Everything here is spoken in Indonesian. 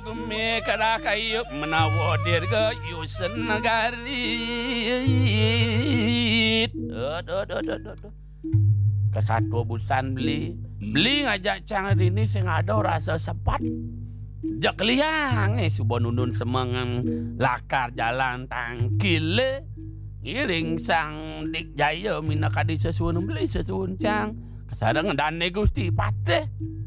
gumi kada kayu menawa dirga yusen nagarit. Kesatu busan beli ngajak cang ini sing ada rasa sepat. Jak liang subonunun semangan lakar jalan tangkile. Ngiring sang dik jaya minakadi sesuun beli sesuun cang. Kasarang dane Gusti pateh.